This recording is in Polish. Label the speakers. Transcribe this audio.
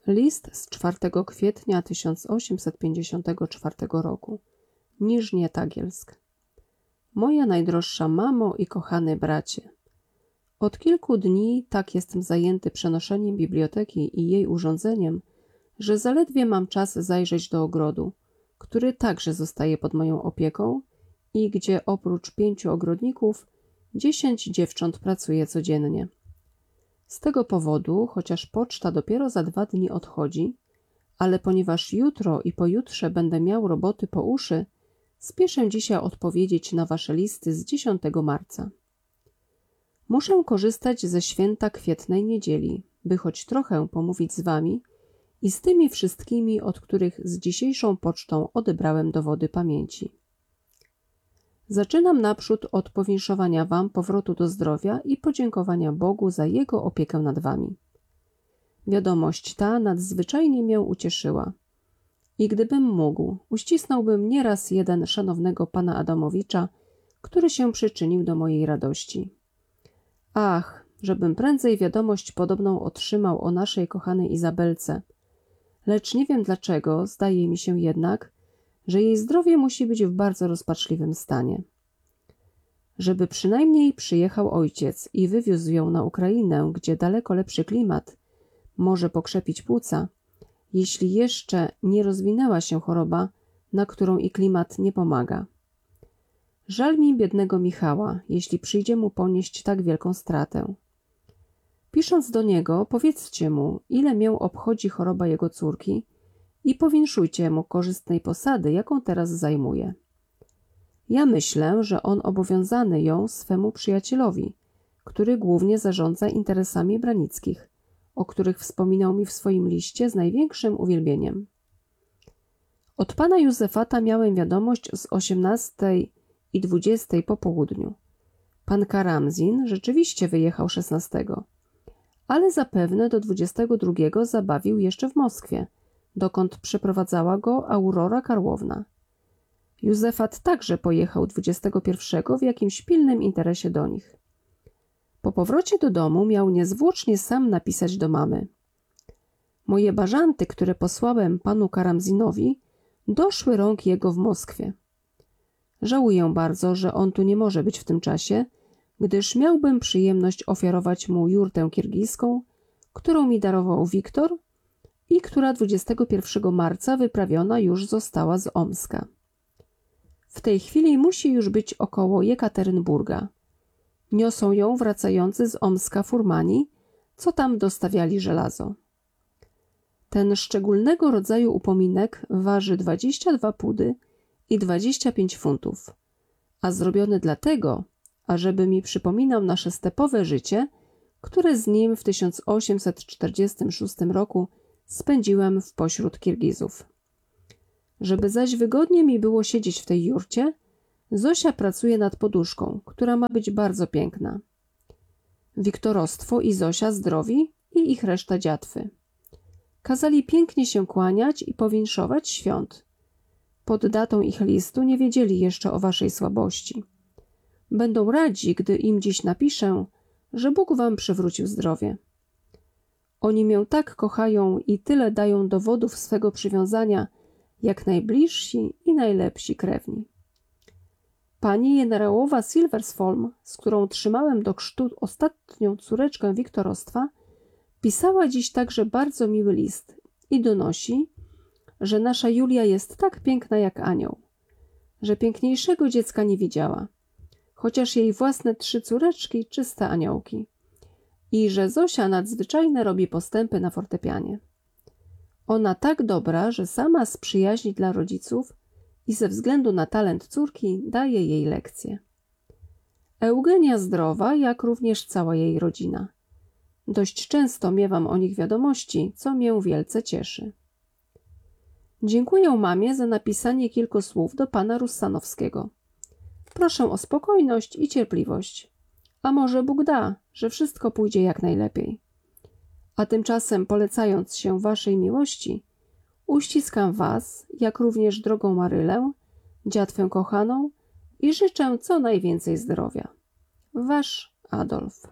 Speaker 1: List z 4 kwietnia 1854 roku. Niżnie Tagielsk. Moja najdroższa mamo i kochany bracie. Od kilku dni tak jestem zajęty przenoszeniem biblioteki i jej urządzeniem, że zaledwie mam czas zajrzeć do ogrodu, który także zostaje pod moją opieką i gdzie oprócz 5 ogrodników 10 dziewcząt pracuje codziennie. Z tego powodu, chociaż poczta dopiero za 2 dni odchodzi, ale ponieważ jutro i pojutrze będę miał roboty po uszy, spieszę dzisiaj odpowiedzieć na wasze listy z 10 marca. Muszę korzystać ze święta kwietnej niedzieli, by choć trochę pomówić z wami i z tymi wszystkimi, od których z dzisiejszą pocztą odebrałem dowody pamięci. Zaczynam naprzód od powinszowania wam powrotu do zdrowia i podziękowania Bogu za Jego opiekę nad wami. Wiadomość ta nadzwyczajnie mię ucieszyła. I gdybym mógł, uścisnąłbym nieraz jeden szanownego pana Adamowicza, który się przyczynił do mojej radości. Ach, żebym prędzej wiadomość podobną otrzymał o naszej kochanej Izabelce. Lecz nie wiem dlaczego, zdaje mi się jednak, że jej zdrowie musi być w bardzo rozpaczliwym stanie. Żeby przynajmniej przyjechał ojciec i wywiózł ją na Ukrainę, gdzie daleko lepszy klimat może pokrzepić płuca, jeśli jeszcze nie rozwinęła się choroba, na którą i klimat nie pomaga. Żal mi biednego Michała, jeśli przyjdzie mu ponieść tak wielką stratę. Pisząc do niego, powiedzcie mu, ile mię obchodzi choroba jego córki i powinszujcie mu korzystnej posady, jaką teraz zajmuje. Ja myślę, że on obowiązany ją swemu przyjacielowi, który głównie zarządza interesami Branickich, o których wspominał mi w swoim liście z największym uwielbieniem. Od pana Józefata miałem wiadomość z 18 i 20 po południu. Pan Karamzin rzeczywiście wyjechał 16, ale zapewne do 22 zabawił jeszcze w Moskwie, dokąd przeprowadzała go Aurora Karłowna. Józefat także pojechał 21 w jakimś pilnym interesie do nich. Po powrocie do domu miał niezwłocznie sam napisać do mamy. Moje bażanty, które posłałem panu Karamzinowi, doszły rąk jego w Moskwie. Żałuję bardzo, że on tu nie może być w tym czasie, gdyż miałbym przyjemność ofiarować mu jurtę kirgijską, którą mi darował Wiktor i która 21 marca wyprawiona już została z Omska. W tej chwili musi już być około Jekaterynburga. Niosą ją wracający z Omska furmani, co tam dostawiali żelazo. Ten szczególnego rodzaju upominek waży 22 pudy i 25 funtów, a zrobiony dlatego, ażeby mi przypominał nasze stepowe życie, które z nim w 1846 roku spędziłem w pośród Kirgizów. Żeby zaś wygodnie mi było siedzieć w tej jurcie, Zosia pracuje nad poduszką, która ma być bardzo piękna. Wiktorostwo i Zosia zdrowi i ich reszta dziatwy. Kazali pięknie się kłaniać i powinszować świąt. Pod datą ich listu nie wiedzieli jeszcze o waszej słabości. Będą radzi, gdy im dziś napiszę, że Bóg wam przywrócił zdrowie. Oni mię tak kochają i tyle dają dowodów swego przywiązania, jak najbliżsi i najlepsi krewni. Pani generałowa Silversholm, z którą trzymałem do chrztu ostatnią córeczkę wiktorostwa, pisała dziś także bardzo miły list i donosi, że nasza Julia jest tak piękna jak anioł, że piękniejszego dziecka nie widziała, chociaż jej własne 3 córeczki czyste aniołki, i że Zosia nadzwyczajne robi postępy na fortepianie. Ona tak dobra, że sama z przyjaźni dla rodziców i ze względu na talent córki daje jej lekcje. Eugenia zdrowa, jak również cała jej rodzina. Dość często miewam o nich wiadomości, co mię wielce cieszy. Dziękuję mamie za napisanie kilku słów do pana Russanowskiego. Proszę o spokojność i cierpliwość. A może Bóg da, że wszystko pójdzie jak najlepiej. A tymczasem, polecając się waszej miłości, uściskam was, jak również drogą Marylę, dziatwę kochaną i życzę co najwięcej zdrowia. Wasz Adolf.